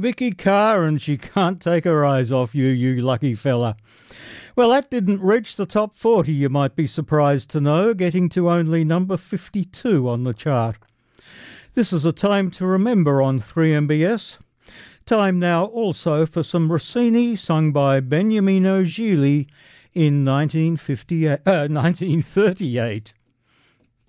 Vicky Carr, and she can't take her eyes off you, you lucky fella. Well, that didn't reach the top 40, you might be surprised to know, getting to only number 52 on the chart. This is a time to remember on 3MBS. Time now also for some Rossini, sung by Beniamino Gigli in 1938.